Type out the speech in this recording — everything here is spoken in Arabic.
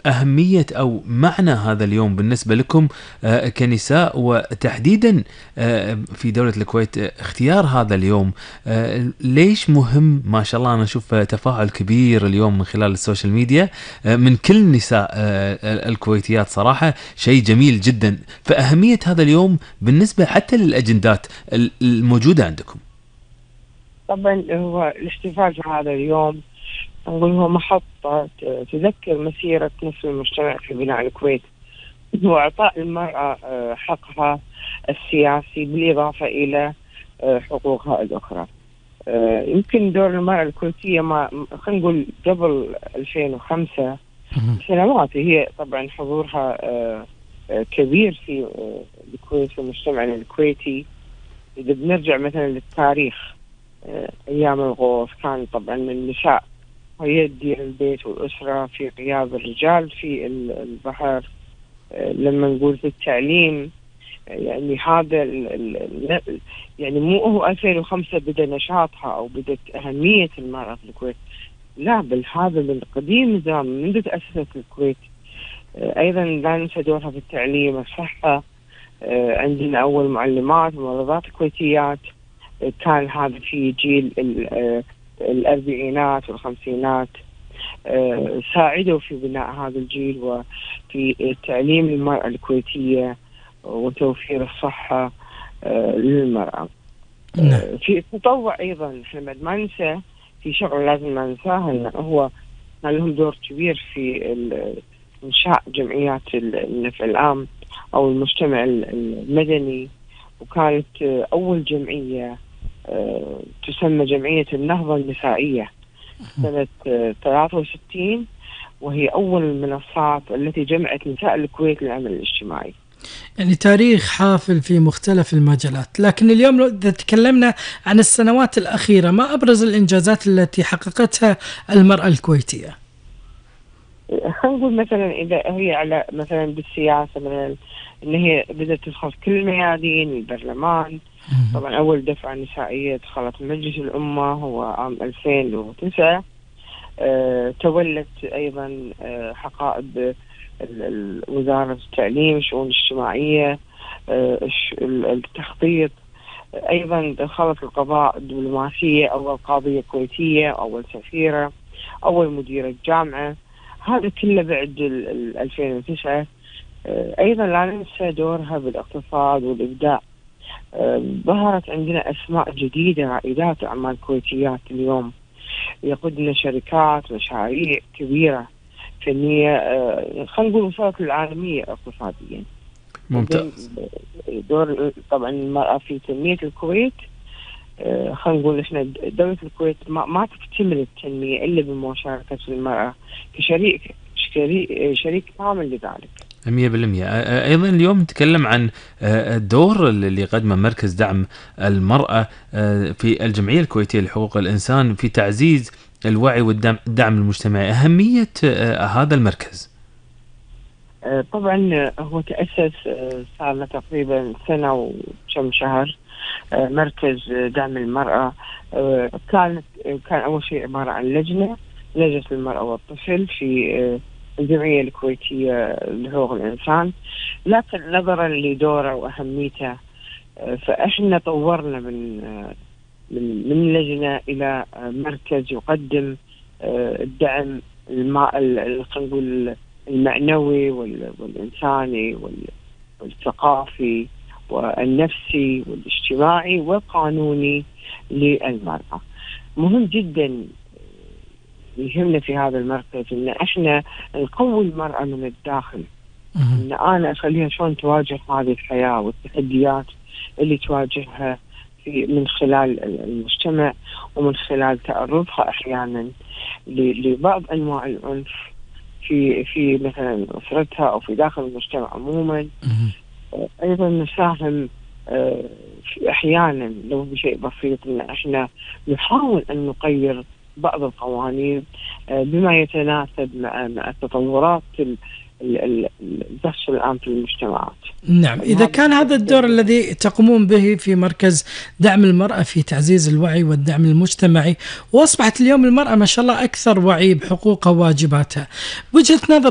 أهمية أو معنى هذا اليوم بالنسبة لكم كنساء، وتحديدا في دولة الكويت اختيار هذا اليوم ليش مهم؟ ما شاء الله أنا أشوف تفاعل كبير اليوم من خلال السوشيال ميديا من كل نساء الكويتيات، صراحة شيء جميل جدا. فأهمية هذا اليوم بالنسبة حتى للأجندات الموجودة عندكم. طبعا هو الاحتفال في هذا اليوم نقول هو محطة تذكر مسيرة نصف المجتمع في بناء الكويت، وإعطاء المرأة حقها السياسي بالإضافة إلى حقوقها الأخرى. يمكن دور المرأة الكويتية ما خلينا نقول قبل 2005 سنوات هي طبعا حضورها كبير في الكويت في مجتمعنا الكويتي. إذا بنرجع مثلا للتاريخ أيام الغوث كان طبعا النساء هي تدير البيت والأسرة في غياب الرجال في البحر. لما نقول في التعليم يعني هذا يعني مو هو 2005 بدأ نشاطها أو بدأت أهمية المرأة في الكويت، لا بل هذا من قديم الزمان منذ تأسست الكويت. أيضا لا ننسى دورها في التعليم الصحة. عندنا أول معلمات ممرضات كويتيات كان هذا في جيل الأربعينات والخمسينات، ساعدوا في بناء هذا الجيل وفي تعليم المرأة الكويتية وتوفير الصحة للمرأة. في التطوع أيضا احنا ما ننسى في شغل لازم ما ننساها إنه هو كان لهم دور كبير في إنشاء جمعيات النفع العام أو المجتمع المدني، وكانت أول جمعية تسمى جمعية النهضة النسائية سنة 63، وهي أول المنصات التي جمعت نساء الكويت للعمل الاجتماعي. يعني تاريخ حافل في مختلف المجالات. لكن اليوم إذا تكلمنا عن السنوات الأخيرة، ما أبرز الإنجازات التي حققتها المرأة الكويتية؟ خلينا نقول مثلا إذا هي على مثلا بالسياسة مثلا إن هي بدأت تدخل كل الميادين البرلمان. طبعا أول دفعة نسائية دخلت مجلس الأمة هو عام 2009. تولت أيضا حقائب وزارة التعليم، الشؤون الاجتماعية، التخطيط. أيضا دخلت القضاء الدبلوماسية، أول قاضية كويتية، أول سفيرة، أول مديرة جامعة. هذا كله بعد 2009. أيضا لا ننسى دورها بالاقتصاد والإبداع. ظهرت عندنا أسماء جديدة رائدات أعمال كويتيات اليوم يقودن شركات مشاريع كبيرة فنية، خلينا نقول وصلت للعالمية اقتصاديا. ممتاز. دور طبعا المرأة في تنمية الكويت، خلينا نقول احنا دولة الكويت ما تكتمل التنمية إلا بمشاركة المرأة كشريك كامل لذلك. 100%. أيضا اليوم نتكلم عن الدور اللي قدمه مركز دعم المرأة في الجمعية الكويتية لحقوق الإنسان في تعزيز الوعي والدعم المجتمعي. أهمية هذا المركز؟ طبعا هو تأسس صار له تقريبا سنة وكم شهر. مركز دعم المرأة كان أول شيء عبارة عن لجنة المرأة والطفل في الجمعية الكويتية لحقوق الإنسان، لكن نظرا لدوره وأهميته فإحنا طورنا من لجنة إلى مركز يقدم الدعم المعنوي والإنساني والثقافي والنفسي والاجتماعي والقانوني للمرأة. مهم جدا يهمنا في هذا المركز إن إحنا نقوي المرأة من الداخل، إن أنا أخليها شلون تواجه هذه الحياة والتحديات اللي تواجهها من خلال المجتمع ومن خلال تعرضها أحيانا لبعض أنواع العنف في مثلا أسرتها أو في داخل المجتمع عموما. أيضا نساهم أحيانا لو بشيء بسيط إن إحنا نحاول أن نغير بعض القوانين بما يتناسب مع التطورات التحصل الآن في المجتمعات. نعم، إذا كان هذا الدور الذي تقومون به في مركز دعم المرأة في تعزيز الوعي والدعم المجتمعي، وأصبحت اليوم المرأة ما شاء الله أكثر وعي بحقوقها وواجباتها، وجهة نظر